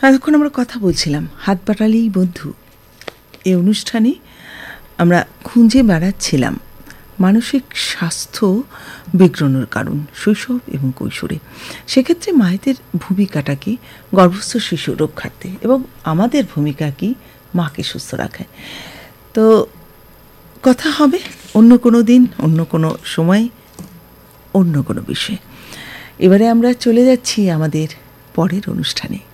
এতক্ষণ আমরা কথা বলছিলাম হাত বাড়ালেই বন্ধু। এই অনুষ্ঠানে আমরা খুঁজে বেড়াচ্ছিলাম মানসিক স্বাস্থ্য বিঘ্নের কারণ শৈশব এবং কৈশোরে। সেক্ষেত্রে মায়েদের ভূমিকাটা কি গর্ভস্থ শিশু রক্ষার্থে এবং আমাদের ভূমিকা কি মাকে সুস্থ রাখায়। তো কথা হবে অন্য কোনো দিন, অন্য কোনো সময়, অন্য কোনো বিষয়ে। এবারে আমরা চলে যাচ্ছি আমাদের পরের অনুষ্ঠানে।